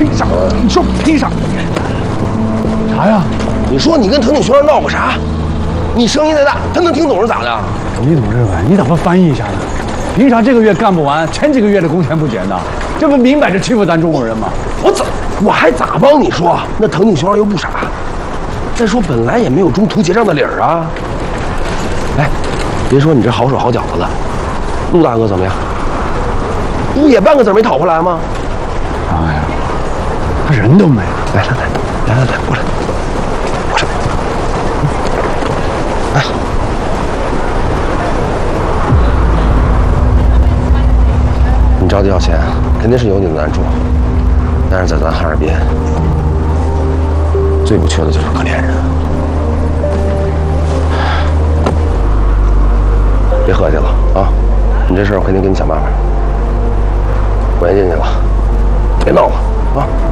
啥？你说凭啥？啥呀？ 你说你跟藤井学院闹个啥？你声音再大，他能听懂是咋的？ 李董事长，你咋不翻译一下呢？凭啥这个月干不完，前几个月的工钱不结呢？这不明摆着欺负咱中国人吗？ 我还咋帮你说？那藤井学院又不傻。再说本来也没有中途结账的理儿啊。哎，别说你这好手好脚子了，陆大哥怎么样？不也半个子没讨回来吗？ 哎呀，他人都没了。 来，过来，过来。哎，你着急要钱，肯定是有你的难处，但是在咱哈尔滨，最不缺的就是可怜人。别客气了啊！你这事儿我肯定给你想办法。我先进去了，别闹了啊！